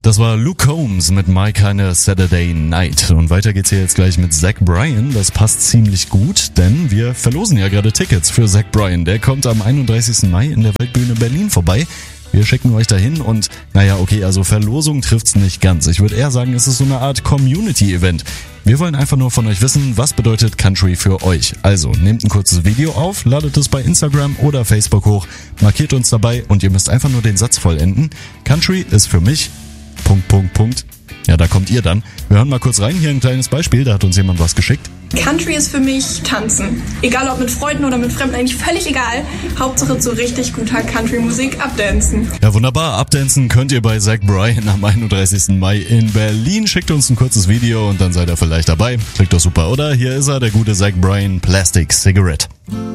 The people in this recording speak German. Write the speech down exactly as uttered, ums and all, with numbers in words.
Das war Luke Combs mit My Kinda Saturday Night. Und weiter geht's hier jetzt gleich mit Zach Bryan. Das passt ziemlich gut, denn wir verlosen ja gerade Tickets für Zach Bryan. Der kommt am einunddreißigsten Mai in der Waldbühne Berlin vorbei. Wir schicken euch dahin und, naja, okay, also Verlosung trifft's nicht ganz. Ich würde eher sagen, es ist so eine Art Community-Event. Wir wollen einfach nur von euch wissen, was bedeutet Country für euch. Also, nehmt ein kurzes Video auf, ladet es bei Instagram oder Facebook hoch, markiert uns dabei und ihr müsst einfach nur den Satz vollenden. Country ist für mich... Punkt, Punkt, Punkt. Ja, da kommt ihr dann. Wir hören mal kurz rein. Hier ein kleines Beispiel. Da hat uns jemand was geschickt. Country ist für mich Tanzen. Egal ob mit Freunden oder mit Fremden, eigentlich völlig egal. Hauptsache zu richtig guter Country-Musik abdancen. Ja, wunderbar. Abdancen könnt ihr bei Zach Bryan am einunddreißigsten Mai in Berlin. Schickt uns ein kurzes Video und dann seid ihr vielleicht dabei. Klingt doch super, oder? Hier ist er, der gute Zach Bryan, Plastic Cigarette.